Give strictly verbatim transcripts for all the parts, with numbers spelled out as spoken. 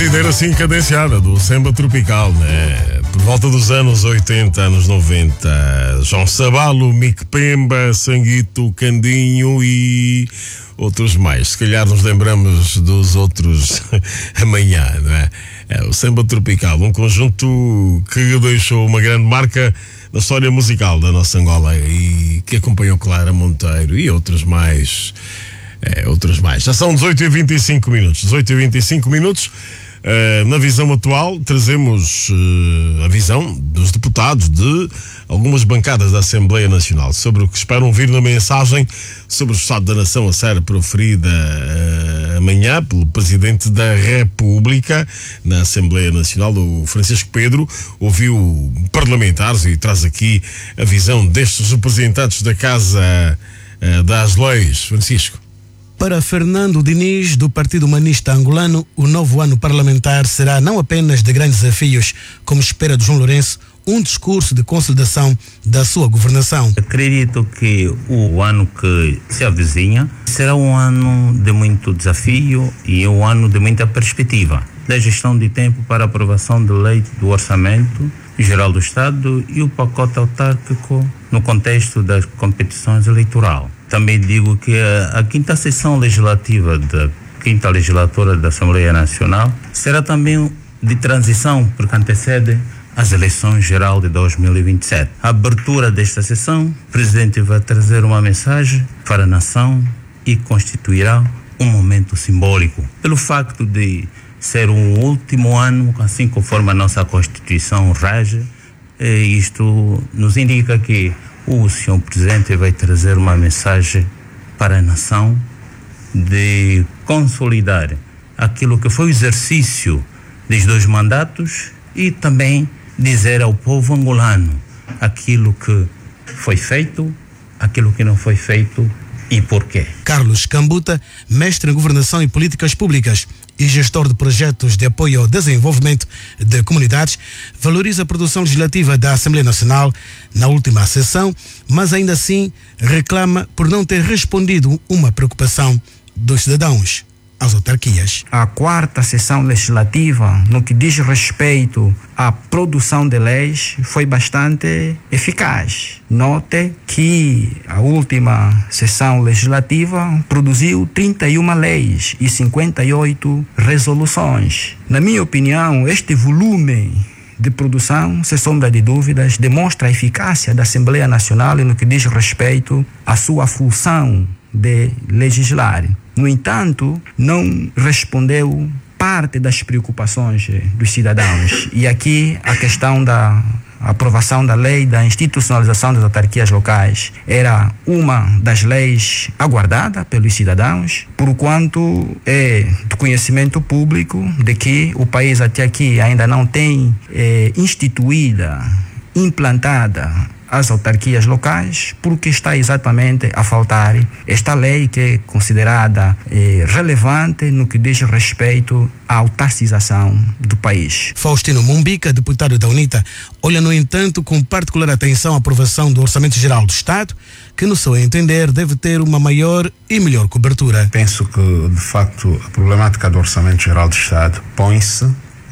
batideira assim cadenciada do samba tropical, né? Por volta dos anos oitenta, anos noventa. João Sabalo, Mick Pemba, Sanguito, Candinho e outros mais. Se calhar nos lembramos dos outros amanhã, não é? É o samba tropical, um conjunto que deixou uma grande marca na história musical da nossa Angola e que acompanhou Clara Monteiro e outros mais. É, outros mais. Já são dezoito e vinte e cinco minutos. dezoito e vinte e cinco minutos. Uh, na visão atual, trazemos uh, a visão dos deputados de algumas bancadas da Assembleia Nacional sobre o que esperam vir na mensagem sobre o Estado da Nação a ser proferida uh, amanhã pelo Presidente da República na Assembleia Nacional. O Francisco Pedro ouviu parlamentares e traz aqui a visão destes representantes da Casa uh, das Leis. Francisco. Para Fernando Diniz, do Partido Humanista Angolano, o novo ano parlamentar será não apenas de grandes desafios, como espera de João Lourenço, um discurso de consolidação da sua governação. Acredito que o ano que se avizinha será um ano de muito desafio e um ano de muita perspectiva. Da gestão de tempo para a aprovação de lei do Orçamento Geral do Estado e o pacote autárquico no contexto das competições eleitorais. Também digo que a, a quinta sessão legislativa da quinta legislatura da Assembleia Nacional será também de transição, porque antecede as eleições geral de dois mil e vinte e sete. A abertura desta sessão, o Presidente vai trazer uma mensagem para a nação e constituirá um momento simbólico. Pelo facto de ser um último ano, assim conforme a nossa Constituição rege, isto nos indica que o senhor Presidente vai trazer uma mensagem para a nação de consolidar aquilo que foi o exercício dos dois mandatos e também dizer ao povo angolano aquilo que foi feito, aquilo que não foi feito e porquê. Carlos Cambuta, mestre em Governação e Políticas Públicas e gestor de projetos de apoio ao desenvolvimento de comunidades, valoriza a produção legislativa da Assembleia Nacional na última sessão, mas ainda assim reclama por não ter respondido uma preocupação dos cidadãos. As autarquias. A quarta sessão legislativa, no que diz respeito à produção de leis, foi bastante eficaz. Note que a última sessão legislativa produziu trinta e uma leis e cinquenta e oito resoluções. Na minha opinião, este volume de produção, sem sombra de dúvidas, demonstra a eficácia da Assembleia Nacional no que diz respeito à sua função de legislar. No entanto, não respondeu parte das preocupações dos cidadãos. E aqui a questão da aprovação da lei da institucionalização das autarquias locais era uma das leis aguardada pelos cidadãos, porquanto é do conhecimento público de que o país até aqui ainda não tem é, instituída, implantada as autarquias locais, porque está exatamente a faltar esta lei que é considerada eh, relevante no que diz respeito à autarcização do país. Faustino Mumbica, deputado da UNITA, olha, no entanto, com particular atenção à aprovação do Orçamento Geral do Estado, que, no seu entender, deve ter uma maior e melhor cobertura. Penso que, de facto, a problemática do Orçamento Geral do Estado põe-se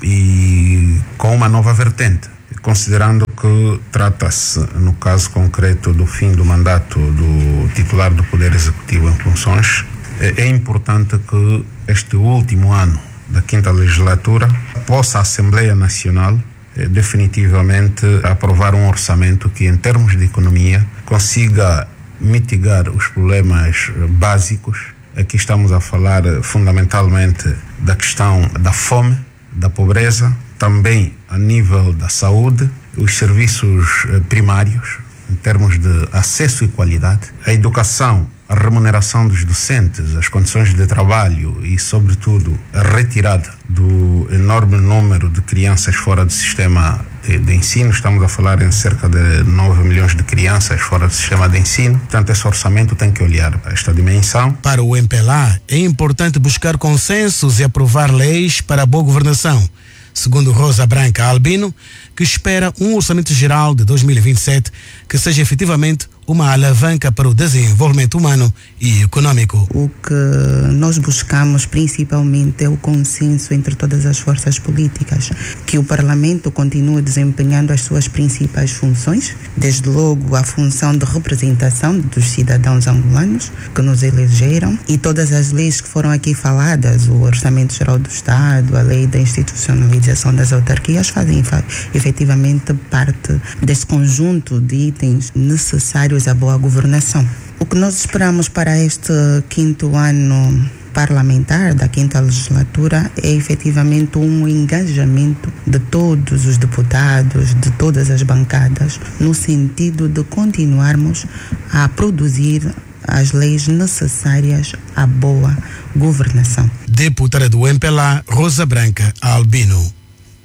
e com uma nova vertente, considerando que trata-se, no caso concreto, do fim do mandato do titular do Poder Executivo em funções, é importante que este último ano da quinta legislatura possa a Assembleia Nacional definitivamente aprovar um orçamento que, em termos de economia, consiga mitigar os problemas básicos. Aqui estamos a falar fundamentalmente da questão da fome, da pobreza, também a nível da saúde, os serviços primários, em termos de acesso e qualidade, a educação, a remuneração dos docentes, as condições de trabalho e, sobretudo, a retirada do enorme número de crianças fora do sistema de, de ensino. Estamos a falar em cerca de nove milhões de crianças fora do sistema de ensino. Portanto, esse orçamento tem que olhar para esta dimensão. Para o M P L A, é importante buscar consensos e aprovar leis para a boa governação. Segundo Rosa Branca Albino, que espera um orçamento geral de dois mil e vinte e sete que seja efetivamente uma alavanca para o desenvolvimento humano e econômico. O que nós buscamos principalmente é o consenso entre todas as forças políticas, que o Parlamento continue desempenhando as suas principais funções, desde logo a função de representação dos cidadãos angolanos que nos elegeram, e todas as leis que foram aqui faladas, o Orçamento Geral do Estado, a Lei da Institucionalização das Autarquias, fazem efetivamente parte desse conjunto de itens necessários à boa governação. O que nós esperamos para este quinto ano parlamentar da quinta legislatura é efetivamente um engajamento de todos os deputados, de todas as bancadas, no sentido de continuarmos a produzir as leis necessárias à boa governação. Deputada do M P L A, Rosa Branca Albino.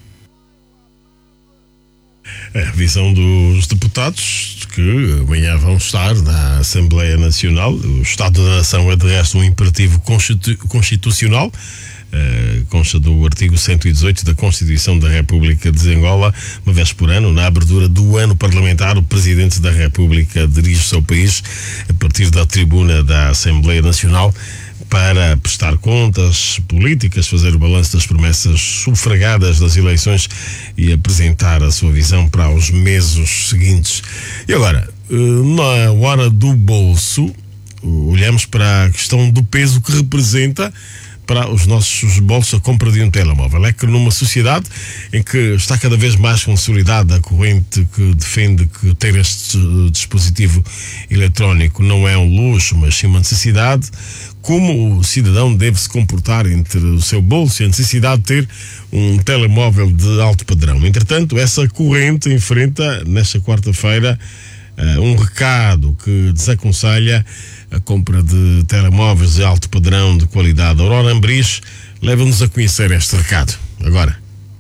É a visão dos deputados que amanhã vão estar na Assembleia Nacional. O Estado da Nação é, de resto, um imperativo constitu- constitucional. Uh, consta do artigo cento e dezoito da Constituição da República de Angola. Uma vez por ano, na abertura do ano parlamentar, o Presidente da República dirige-se ao país a partir da tribuna da Assembleia Nacional para prestar contas políticas, fazer o balanço das promessas sufragadas das eleições e apresentar a sua visão para os meses seguintes. E agora, na hora do bolso, olhamos para a questão do peso que representa para os nossos bolsos a compra de um telemóvel. É que numa sociedade em que está cada vez mais consolidada a corrente que defende que ter este dispositivo eletrónico não é um luxo, mas sim uma necessidade, como o cidadão deve se comportar entre o seu bolso e a necessidade de ter um telemóvel de alto padrão. Entretanto, essa corrente enfrenta, nesta quarta-feira, uh, um recado que desaconselha a compra de telemóveis de alto padrão de qualidade. Aurora Ambris leva-nos a conhecer este recado. Agora.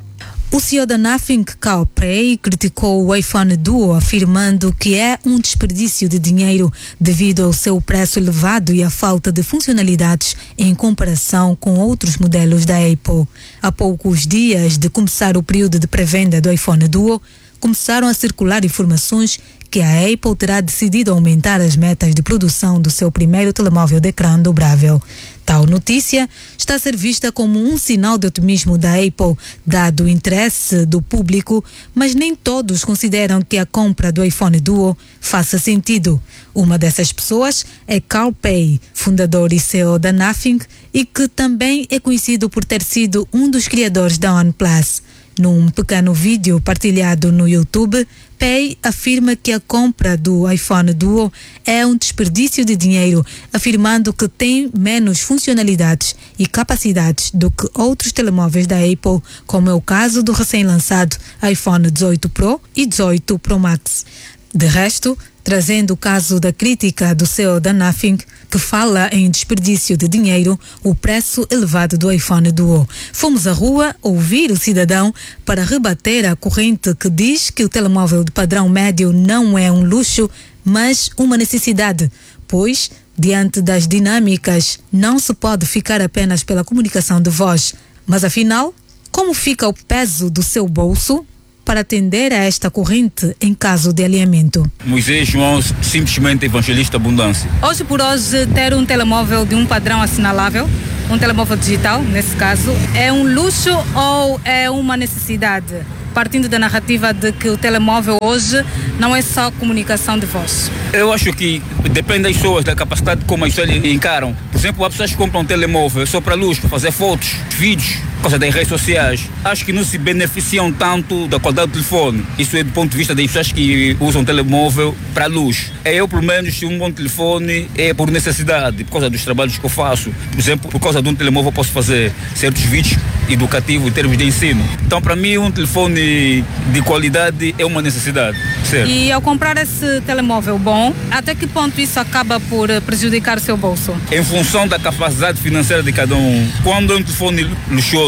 O C E O da Nothing, Carl Pei, criticou o iPhone Duo, afirmando que é um desperdício de dinheiro devido ao seu preço elevado e à falta de funcionalidades em comparação com outros modelos da Apple. Há poucos dias de começar o período de pré-venda do iPhone Duo, começaram a circular informações que a Apple terá decidido aumentar as metas de produção do seu primeiro telemóvel de ecrã dobrável. Tal notícia está a ser vista como um sinal de otimismo da Apple, dado o interesse do público, mas nem todos consideram que a compra do iPhone Duo faça sentido. Uma dessas pessoas é Carl Pei, fundador e C E O da Nothing, e que também é conhecido por ter sido um dos criadores da OnePlus. Num pequeno vídeo partilhado no YouTube, Pei afirma que a compra do iPhone Duo é um desperdício de dinheiro, afirmando que tem menos funcionalidades e capacidades do que outros telemóveis da Apple, como é o caso do recém-lançado iPhone dezoito Pro e dezoito Pro Max. De resto, trazendo o caso da crítica do C E O da Nothing, que fala em desperdício de dinheiro, o preço elevado do iPhone Duo. Fomos à rua ouvir o cidadão para rebater a corrente que diz que o telemóvel de padrão médio não é um luxo, mas uma necessidade, pois, diante das dinâmicas, não se pode ficar apenas pela comunicação de voz. Mas afinal, como fica o peso do seu bolso para atender a esta corrente em caso de alinhamento? Moisés João, simplesmente evangelista abundância. Hoje por hoje, ter um telemóvel de um padrão assinalável, um telemóvel digital, nesse caso, é um luxo ou é uma necessidade? Partindo da narrativa de que o telemóvel hoje não é só comunicação de voz. Eu acho que depende das pessoas, da capacidade como as pessoas encaram. Por exemplo, há pessoas que compram um telemóvel só para luxo, para fazer fotos, vídeos, coisa das redes sociais. Acho que não se beneficiam tanto da qualidade do telefone. Isso é do ponto de vista das pessoas que usam telemóvel para luxo. Eu, pelo menos, um bom telefone é por necessidade, por causa dos trabalhos que eu faço. Por exemplo, por causa de um telemóvel eu posso fazer certos vídeos educativos em termos de ensino. Então, para mim, um telefone de qualidade é uma necessidade. Certo? E ao comprar esse telemóvel bom, até que ponto isso acaba por prejudicar o seu bolso? Em função da capacidade financeira de cada um. Quando é um telefone luxuoso,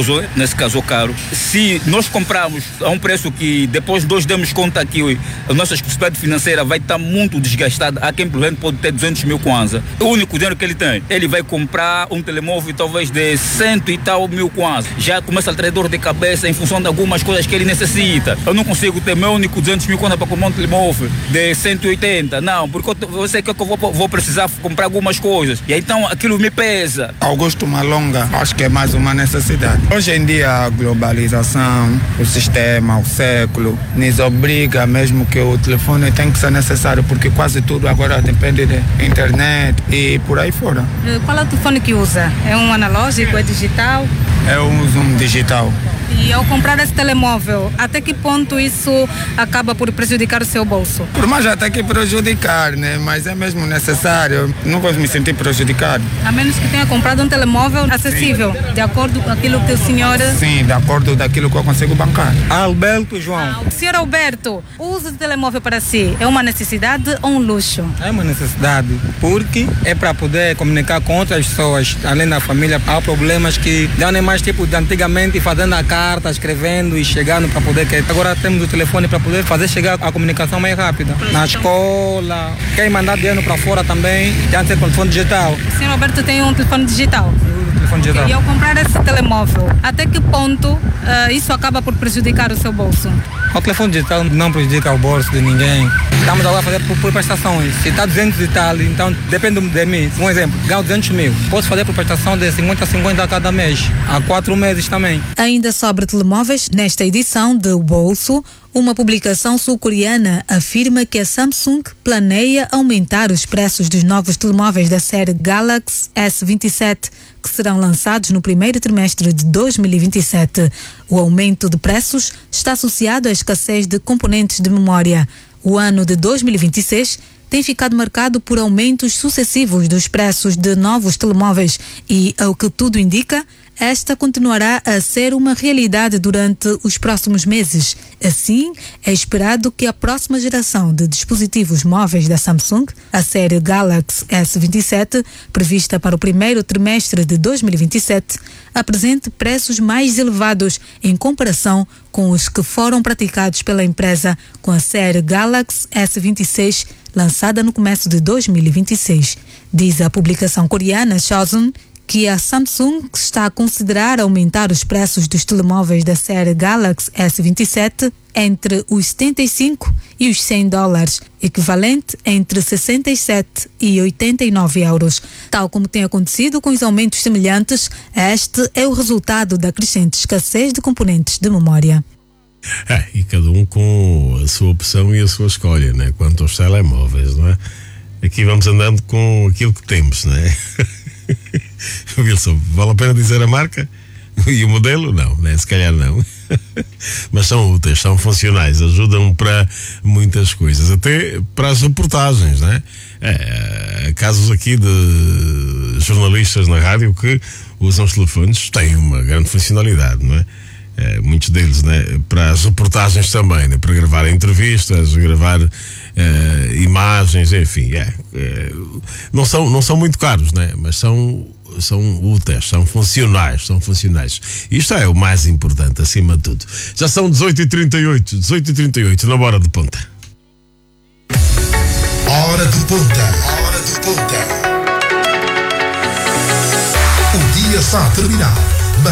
custoso, nesse caso caro. Se nós comprarmos a um preço que depois nós demos conta que a nossa possibilidade financeira vai estar muito desgastada, há quem, por exemplo, pode ter duzentos mil kwanza. O único dinheiro que ele tem, ele vai comprar um telemóvel talvez de cento e tal mil kwanza. Já começa a ter dor de cabeça em função de algumas coisas que ele necessita. Eu não consigo ter meu único duzentos mil kwanza para comprar um telemóvel de cento e oitenta. Não, porque eu sei que eu vou, vou precisar comprar algumas coisas. E então aquilo me pesa. Augusto Malonga, acho que é mais uma necessidade. Hoje em dia a globalização, o sistema, o século, nos obriga mesmo que o telefone tem que ser necessário, porque quase tudo agora depende de internet e por aí fora. Qual é o telefone que usa? É um analógico, é digital? Eu uso um digital. E ao comprar esse telemóvel, até que ponto isso acaba por prejudicar o seu bolso? Por mais até que prejudicar, né? Mas é mesmo necessário. Não vou me sentir prejudicado. A menos que tenha comprado um telemóvel acessível, sim, de acordo com aquilo que o senhor... Sim, de acordo com aquilo que eu consigo bancar. Alberto João. Ah, o senhor Alberto, o uso do telemóvel para si é uma necessidade ou um luxo? É uma necessidade, porque é para poder comunicar com outras pessoas, além da família. Há problemas que já nem mais tipo de antigamente, fazendo a carta, escrevendo e chegando para poder... Agora temos o telefone para poder fazer chegar a comunicação mais rápida. Na escola, quem mandar dinheiro para fora também, já tem telefone digital. O senhor Alberto tem um telefone digital? Telefone digital. Okay. E ao comprar esse telemóvel, até que ponto uh, isso acaba por prejudicar o seu bolso? O telefone digital não prejudica o bolso de ninguém. Estamos agora a fazer por, por prestações. Se está duzentos e tal, então depende de mim. Um exemplo, ganho duzentos mil. Posso fazer por prestação de cinquenta a cinquenta a cada mês. Há quatro meses também. Ainda sobre telemóveis, nesta edição de O Bolso, uma publicação sul-coreana afirma que a Samsung planeia aumentar os preços dos novos telemóveis da série Galaxy S vinte e sete, que serão lançados no primeiro trimestre de dois mil e vinte e sete. O aumento de preços está associado à escassez de componentes de memória. O ano de dois mil e vinte e seis tem ficado marcado por aumentos sucessivos dos preços de novos telemóveis e, ao que tudo indica, esta continuará a ser uma realidade durante os próximos meses. Assim, é esperado que a próxima geração de dispositivos móveis da Samsung, a série Galaxy S vinte e sete, prevista para o primeiro trimestre de dois mil e vinte e sete, apresente preços mais elevados em comparação com os que foram praticados pela empresa com a série Galaxy S vinte e seis, lançada no começo de dois mil e vinte e seis. Diz a publicação coreana Chosun que a Samsung está a considerar aumentar os preços dos telemóveis da série Galaxy S vinte e sete entre os setenta e cinco e os cem dólares, equivalente entre sessenta e sete e oitenta e nove euros. Tal como tem acontecido com os aumentos semelhantes, este é o resultado da crescente escassez de componentes de memória. É, e cada um com a sua opção e a sua escolha, né? Quanto aos telemóveis, não é? Aqui vamos andando com aquilo que temos, não é? Wilson, vale a pena dizer a marca? E o modelo? Não, né? Se calhar não. Mas são úteis, são funcionais, ajudam para muitas coisas, até para as reportagens, né? É, casos aqui de jornalistas na rádio que usam os telefones, têm uma grande funcionalidade, não é? É, muitos deles, né, para as reportagens também, né, para gravar entrevistas, gravar é, imagens, enfim, é, é, não são, não são muito caros, né, mas são, são úteis, são funcionais, são funcionais. Isto é o mais importante, acima de tudo. Já são dezoito e trinta e oito, dezoito e trinta e oito, na hora de ponta. Hora de ponta, hora de ponta. O dia está a terminar